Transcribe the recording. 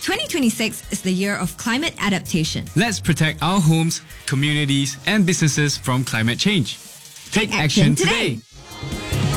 2026 is the year of climate adaptation. Let's protect our homes, communities, and businesses from climate change. Take action today.